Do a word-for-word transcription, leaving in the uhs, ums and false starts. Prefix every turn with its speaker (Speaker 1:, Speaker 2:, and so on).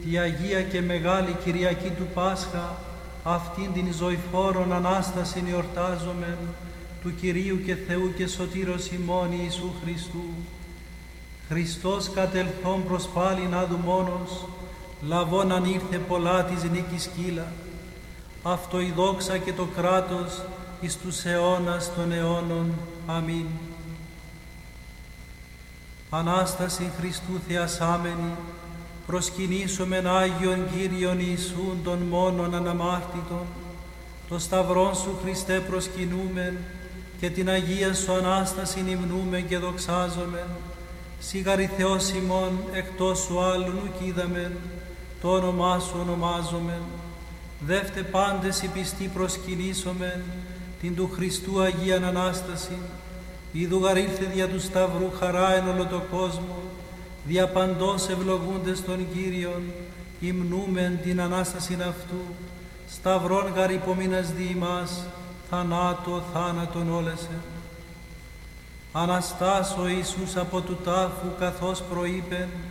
Speaker 1: τη Αγία και Μεγάλη Κυριακή του Πάσχα, αυτήν την ζωηφόρον Ανάστασιν εορτάζομεν, του Κυρίου και Θεού και Σωτήρος ημών Ιησού Χριστού. Χριστός κατελθόν προς πάλιν άδου μόνος, λαβών αν ήρθε πολλά της νίκης κύλα. Αυτό η δόξα και το κράτος εις τους αιώνας των αιώνων. Αμήν. Ανάσταση Χριστού θεασάμενη, προσκυνήσομεν Άγιον Κύριον Ιησούν των μόνον αναμάρτητον, το Σταυρόν Σου Χριστέ προσκυνούμεν και την Αγία Σου Ανάστασιν υμνούμεν και δοξάζομεν. Σιγαρη Θεός ημών, εκτός Σου άλλου ουκ είδαμεν, το όνομά Σου ονομάζομεν. Δεύτε πάντες οι πιστοί προσκυνήσομεν την του Χριστού Αγίαν Ανάσταση, είδου γαρ ήλθε δια του Σταυρού χαρά εν όλο το κόσμο, δια παντός ευλογούντες των Κύριων, υμνούμεν την Ανάστασιν αυτού, Σταυρόν γαρ υπομείνας δι' ημάς, θανάτω θάνατον όλεσε. Αναστάς ο Ιησούς από του τάφου καθώς προείπεν,